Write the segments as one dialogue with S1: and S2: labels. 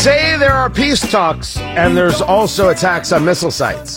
S1: Say there are peace talks, and there's also attacks on missile sites.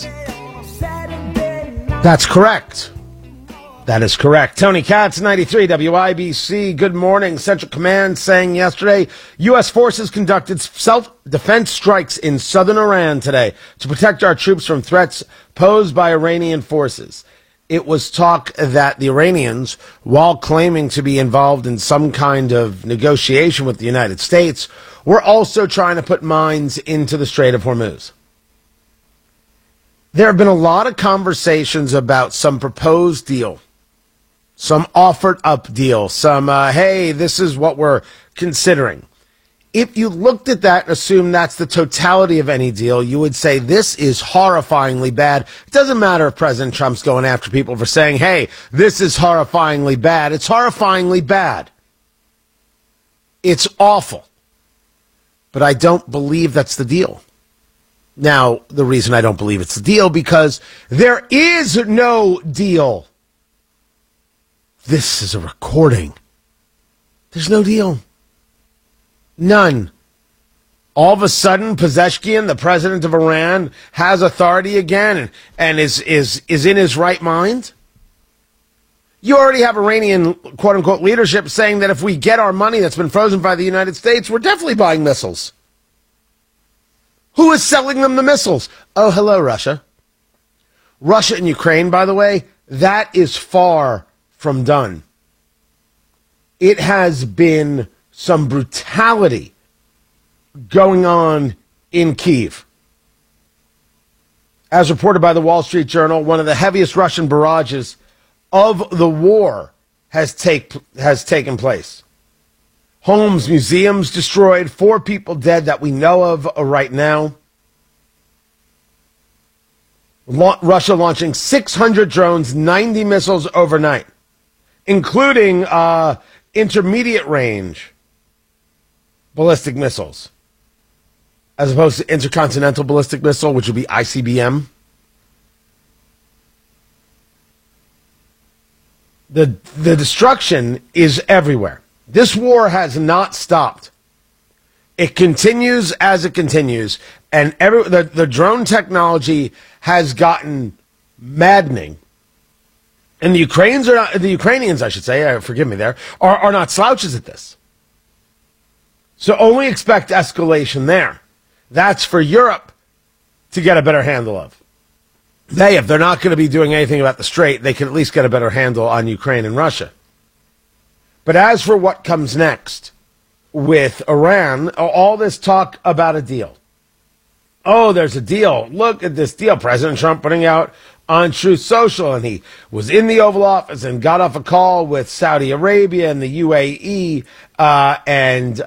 S1: That's correct. That is correct. Tony Katz, 93 WIBC. Good morning. Central Command saying yesterday, U.S. forces conducted self-defense strikes in southern Iran today to protect our troops from threats posed by Iranian forces. It was talk that the Iranians, while claiming to be involved in some kind of negotiation with the United States, were also trying to put mines into the Strait of Hormuz. There have been a lot of conversations about some proposed deal, some offered up deal, some, hey, this is what we're considering. If you looked at that and assumed that's the totality of any deal, you would say this is horrifyingly bad. It doesn't matter if President Trump's going after people for saying, hey, this is horrifyingly bad. It's horrifyingly bad. It's awful. But I don't believe that's the deal. Now, the reason I don't believe it's the deal, because there is no deal. This is a recording. There's no deal. None. All of a sudden, Pezeshkian, the president of Iran, has authority again and is in his right mind? You already have Iranian, quote-unquote, leadership saying that if we get our money that's been frozen by the United States, we're definitely buying missiles. Who is selling them the missiles? Oh, hello, Russia. Russia and Ukraine, by the way, that is far from done. It has been some brutality going on in Kyiv. As reported by the Wall Street Journal, one of the heaviest Russian barrages of the war has taken place. Homes, museums destroyed, 4 people dead that we know of right now. Russia launching 600 drones, 90 missiles overnight, including intermediate range ballistic missiles, as opposed to intercontinental ballistic missile, which would be ICBM. The destruction is everywhere. This war has not stopped. It continues as it continues, and the drone technology has gotten maddening. And the Ukrainians, I should say, forgive me there, are not slouches at this. So only expect escalation there. That's for Europe to get a better handle of. If they're not going to be doing anything about the Strait, they can at least get a better handle on Ukraine and Russia. But as for what comes next with Iran, all this talk about a deal. Oh, there's a deal. Look at this deal. President Trump putting out on Truth Social, and he was in the Oval Office and got off a call with Saudi Arabia and the UAE and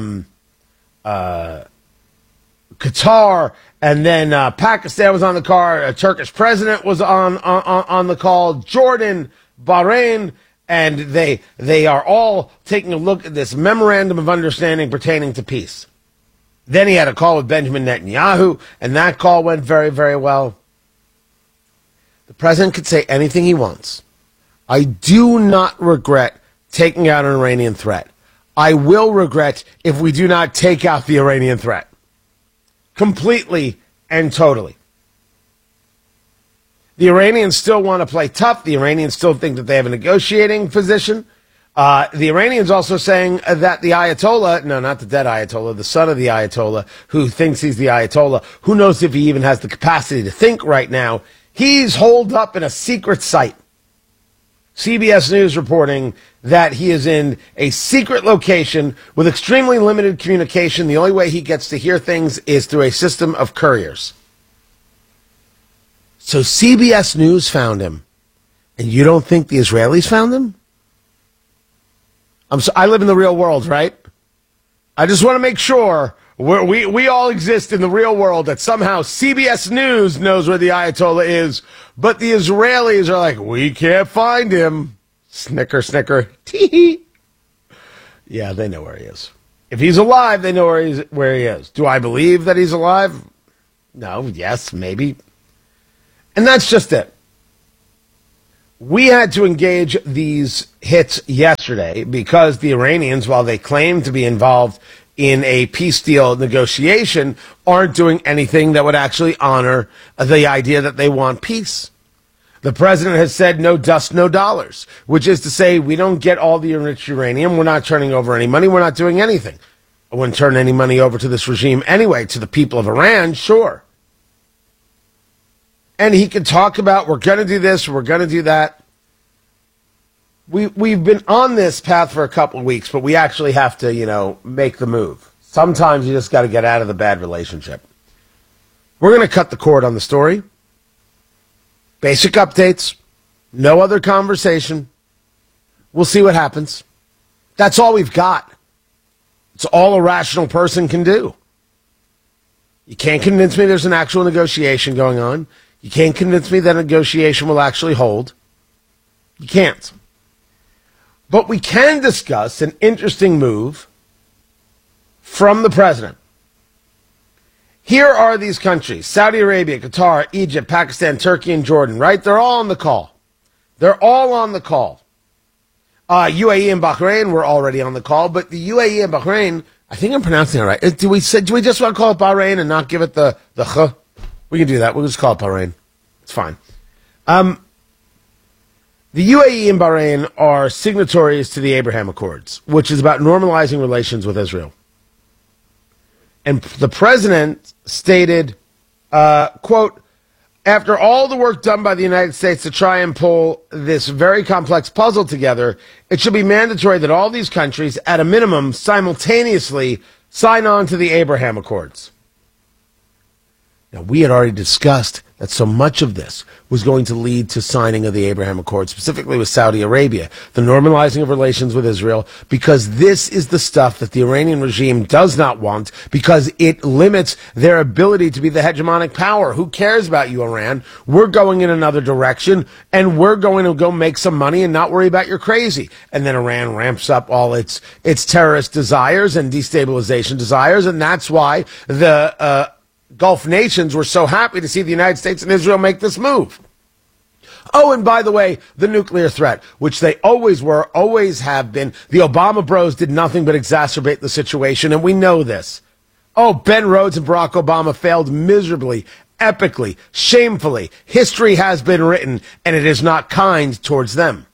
S1: Qatar, and then Pakistan was on the call. A Turkish president was on the call. Jordan, Bahrain, and they are all taking a look at this memorandum of understanding pertaining to peace. Then he had a call with Benjamin Netanyahu, and that call went very, very well. The president could say anything he wants. I do not regret taking out an Iranian threat. I will regret if we do not take out the Iranian threat. Completely and totally. The Iranians still want to play tough. The Iranians still think that they have a negotiating position. The Iranians also saying that the Ayatollah, no, not the dead Ayatollah, the son of the Ayatollah, who thinks he's the Ayatollah, who knows if he even has the capacity to think right now, he's holed up in a secret site. CBS News reporting that he is in a secret location with extremely limited communication. The only way he gets to hear things is through a system of couriers. So CBS News found him, and you don't think the Israelis found him? I live in the real world, right? I just want to make sure we all exist in the real world, that somehow CBS News knows where the Ayatollah is, but the Israelis are like, we can't find him. Snicker, snicker. Tee-hee. Yeah, they know where he is. If he's alive, they know where he is. Do I believe that he's alive? No, yes, maybe. And that's just it. We had to engage these hits yesterday because the Iranians, while they claim to be involved in a peace deal negotiation aren't doing anything that would actually honor the idea that they want peace. The president has said no dust, no dollars, which is to say we don't get all the enriched uranium. We're not turning over any money. We're not doing anything. I wouldn't turn any money over to this regime anyway, to the people of Iran, sure. And he can talk about we're going to do this, we're going to do that. We've been on this path for a couple of weeks, but we actually have to, make the move. Sometimes you just got to get out of the bad relationship. We're going to cut the cord on the story. Basic updates. No other conversation. We'll see what happens. That's all we've got. It's all a rational person can do. You can't convince me there's an actual negotiation going on. You can't convince me that a negotiation will actually hold. You can't. But we can discuss an interesting move from the president. Here are these countries: Saudi Arabia, Qatar, Egypt, Pakistan, Turkey, and Jordan, right? They're all on the call. They're all on the call. UAE and Bahrain were already on the call, but the UAE and Bahrain, I think I'm pronouncing it right. Do we just want to call it Bahrain and not give it the kh? We can do that. We'll just call it Bahrain. It's fine. The UAE and Bahrain are signatories to the Abraham Accords, which is about normalizing relations with Israel. And the president stated, quote, after all the work done by the United States to try and pull this very complex puzzle together, it should be mandatory that all these countries, at a minimum, simultaneously sign on to the Abraham Accords. Now, we had already discussed that so much of this was going to lead to signing of the Abraham Accords, specifically with Saudi Arabia, the normalizing of relations with Israel, because this is the stuff that the Iranian regime does not want, because it limits their ability to be the hegemonic power. Who cares about you, Iran? We're going in another direction, and we're going to go make some money and not worry about your crazy. And then Iran ramps up all its terrorist desires and destabilization desires, and that's why the Gulf nations were so happy to see the United States and Israel make this move. Oh, and by the way, the nuclear threat, which they always were, always have been. The Obama bros did nothing but exacerbate the situation, and we know this. Oh, Ben Rhodes and Barack Obama failed miserably, epically, shamefully. History has been written, and it is not kind towards them.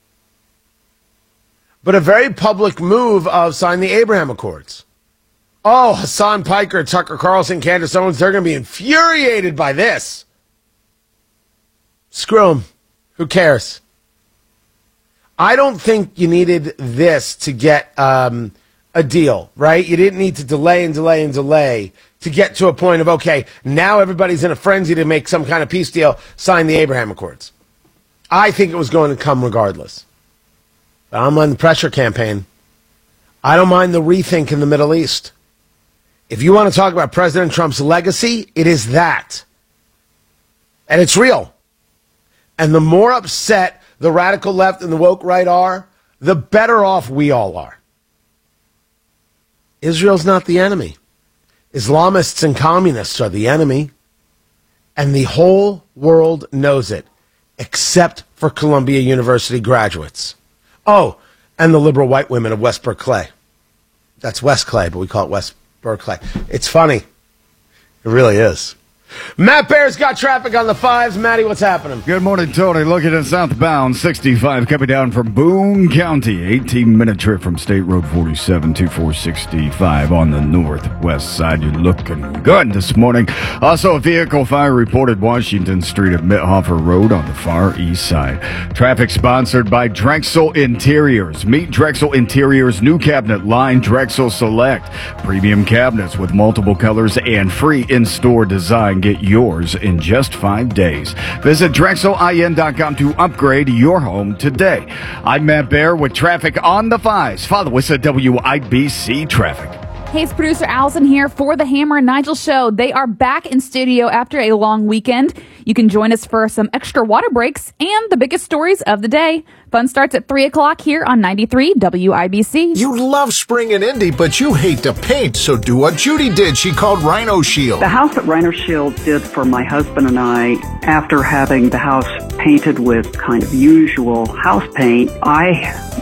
S1: But a very public move of signing the Abraham Accords. Oh, Hassan Piker, Tucker Carlson, Candace Owens, they're going to be infuriated by this. Screw them. Who cares? I don't think you needed this to get a deal, right? You didn't need to delay and delay and delay to get to a point of, okay, now everybody's in a frenzy to make some kind of peace deal, sign the Abraham Accords. I think it was going to come regardless. But I'm on the pressure campaign. I don't mind the rethink in the Middle East. If you want to talk about President Trump's legacy, it is that. And it's real. And the more upset the radical left and the woke right are, the better off we all are. Israel's not the enemy. Islamists and communists are the enemy. And the whole world knows it, except for Columbia University graduates. Oh, and the liberal white women of West Berkeley. That's West Clay, but we call it West Berkeley. It's funny. It really is. Matt Bear's got traffic on the fives. Matty, what's happening?
S2: Good morning, Tony. Looking at southbound 65 coming down from Boone County. 18-minute trip from State Road 47 to 465 on the northwest side. You're looking good this morning. Also, a vehicle fire reported Washington Street at Mithofer Road on the far east side. Traffic sponsored by Drexel Interiors. Meet Drexel Interiors' new cabinet line, Drexel Select. Premium cabinets with multiple colors and free in-store design. Get yours in just 5 days. Visit DrexelIN.com to upgrade your home today. I'm Matt Bear with traffic on the fives. Follow us at WIBC Traffic.
S3: Hey, it's producer Allison here for the Hammer and Nigel Show. They are back in studio after a long weekend. You can join us for some extra water breaks and the biggest stories of the day. Fun starts at 3 o'clock here on 93 WIBC.
S4: You love spring and Indy, but you hate to paint, so do what Judy did. She called Rhino Shield.
S5: The house that Rhino Shield did for my husband and I, after having the house painted with kind of usual house paint, I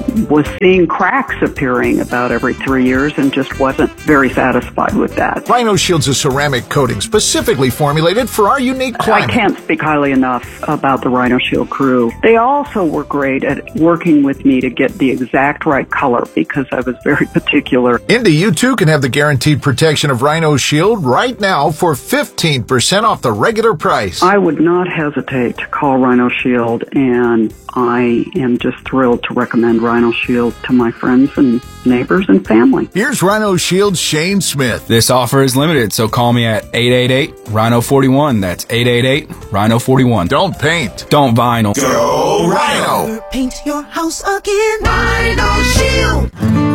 S5: was seeing cracks appearing about every 3 years and just wasn't very satisfied with that.
S4: Rhino Shield's a ceramic coating specifically formulated for our unique climate.
S5: I can't speak highly enough about the Rhino Shield crew. They also were great at working with me to get the exact right color because I was very particular.
S4: Indy, you too can have the guaranteed protection of Rhino Shield right now for 15% off the regular price.
S5: I would not hesitate to call Rhino Shield, and I am just thrilled to recommend Rhino Shield to my friends and neighbors and family.
S4: Here's Rhino Shield's Shane Smith.
S6: This offer is limited, so call me at 888-RHINO-41. That's 888-RHINO-41.
S4: Don't paint.
S6: Don't vinyl.
S4: Go Rhino!
S7: Paint your house again. Rhino Shield.